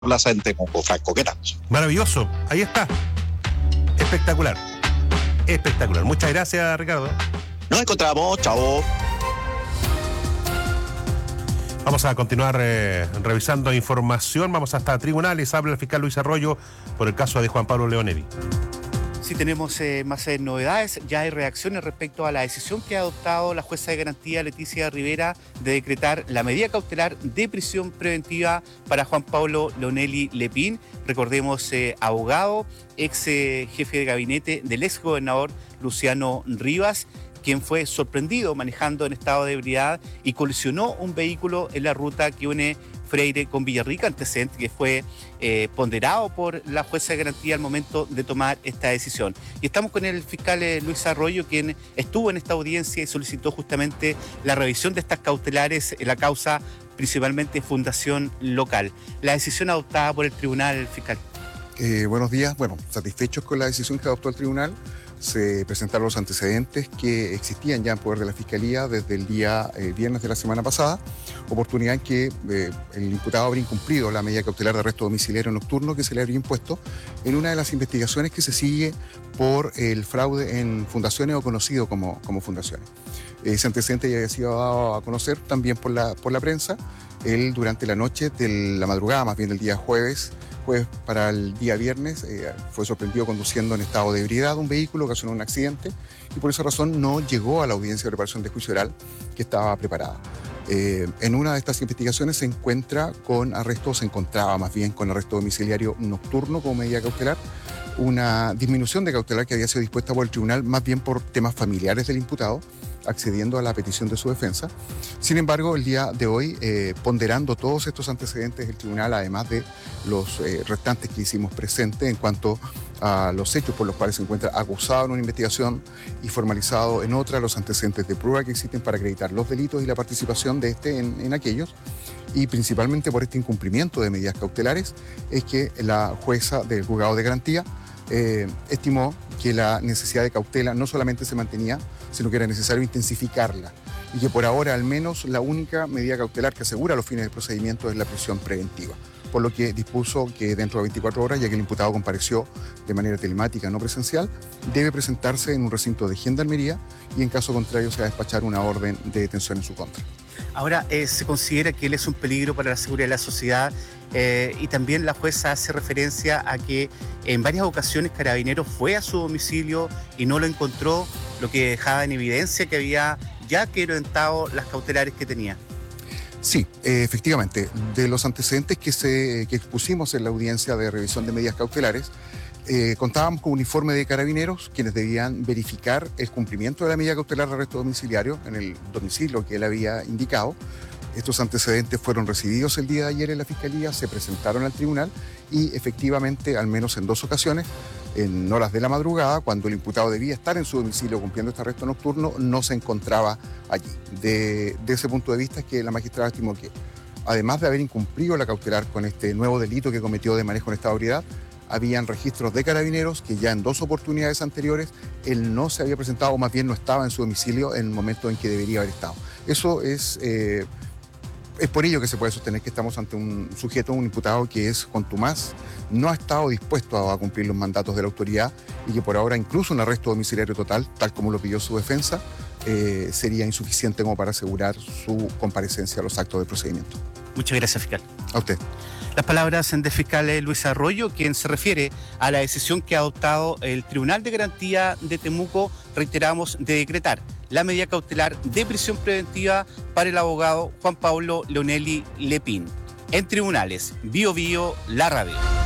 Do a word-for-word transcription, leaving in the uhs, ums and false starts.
plaza en Temuco, Franco. ¿Qué tal? Maravilloso, ahí está. Espectacular. Espectacular. Muchas gracias, Ricardo. Nos encontramos, chao. Vamos a continuar eh, revisando información. Vamos hasta tribunales. Habla el fiscal Luis Arroyo por el caso de Juan Pablo Leonelli. Sí, tenemos eh, más eh, novedades. Ya hay reacciones respecto a la decisión que ha adoptado la jueza de garantía Leticia Rivera de decretar la medida cautelar de prisión preventiva para Juan Pablo Leonelli Lepín. Recordemos, eh, abogado, ex eh, jefe de gabinete del ex gobernador Luciano Rivas, quien fue sorprendido manejando en estado de ebriedad y colisionó un vehículo en la ruta que une Freire con Villarrica, antecedente que fue eh, ponderado por la jueza de garantía al momento de tomar esta decisión. Y estamos con el fiscal eh, Luis Arroyo, quien estuvo en esta audiencia y solicitó justamente la revisión de estas cautelares en la causa, principalmente Fundación Local. La decisión adoptada por el tribunal, fiscal. Eh, buenos días. Bueno, satisfechos con la decisión que adoptó el tribunal. Se presentaron los antecedentes que existían ya en poder de la Fiscalía desde el día eh, viernes de la semana pasada, oportunidad en que eh, el imputado habría incumplido la medida cautelar de arresto domiciliario nocturno que se le habría impuesto en una de las investigaciones que se sigue por el fraude en fundaciones o conocido como, como fundaciones. Ese antecedente ya había sido dado a conocer también por la, por la prensa. Él, durante la noche de la madrugada, más bien del día jueves, Pues para el día viernes eh, fue sorprendido conduciendo en estado de ebriedad un vehículo, ocasionó un accidente y por esa razón no llegó a la audiencia de preparación de juicio oral que estaba preparada. Eh, en una de estas investigaciones se encuentra con arresto, se encontraba más bien con arresto domiciliario nocturno como medida cautelar, una disminución de cautelar que había sido dispuesta por el tribunal más bien por temas familiares del imputado, accediendo a la petición de su defensa. Sin embargo, el día de hoy, eh, ponderando todos estos antecedentes del tribunal, además de los eh, restantes que hicimos presentes en cuanto a los hechos por los cuales se encuentra acusado en una investigación y formalizado en otra, los antecedentes de prueba que existen para acreditar los delitos y la participación de este en, en aquellos, y principalmente por este incumplimiento de medidas cautelares, es que la jueza del juzgado de garantía eh, estimó que la necesidad de cautela no solamente se mantenía, sino que era necesario intensificarla y que por ahora al menos la única medida cautelar que asegura los fines del procedimiento es la prisión preventiva, por lo que dispuso que dentro de veinticuatro horas, ya que el imputado compareció de manera telemática no presencial, debe presentarse en un recinto de gendarmería y en caso contrario se va a despachar una orden de detención en su contra. Ahora, eh, se considera que él es un peligro para la seguridad de la sociedad eh, y también la jueza hace referencia a que en varias ocasiones Carabineros fue a su domicilio y no lo encontró, lo que dejaba en evidencia que había ya quebrantado las cautelares que tenía. Sí, eh, efectivamente, de los antecedentes que, se, que expusimos en la audiencia de revisión de medidas cautelares, eh, contábamos con un informe de Carabineros, quienes debían verificar el cumplimiento de la medida cautelar de arresto domiciliario en el domicilio que él había indicado. Estos antecedentes fueron recibidos el día de ayer en la Fiscalía, se presentaron al tribunal y efectivamente, al menos en dos ocasiones, en horas de la madrugada, cuando el imputado debía estar en su domicilio cumpliendo este arresto nocturno, no se encontraba allí. De, de ese punto de vista es que la magistrada estimó que, además de haber incumplido la cautelar con este nuevo delito que cometió de manejo en estado de ebriedad, habían registros de Carabineros que ya en dos oportunidades anteriores él no se había presentado, o más bien no estaba en su domicilio en el momento en que debería haber estado. Eso es... Eh, Es por ello que se puede sostener que estamos ante un sujeto, un imputado que es contumaz, no ha estado dispuesto a cumplir los mandatos de la autoridad y que por ahora incluso un arresto domiciliario total, tal como lo pidió su defensa, eh, sería insuficiente como para asegurar su comparecencia a los actos de procedimiento. Muchas gracias, fiscal. A usted. Las palabras del fiscal Luis Arroyo, quien se refiere a la decisión que ha adoptado el Tribunal de Garantía de Temuco, reiteramos, de decretar la medida cautelar de prisión preventiva para el abogado Juan Pablo Leonelli Lepín. En tribunales, Bio Bio, la radio.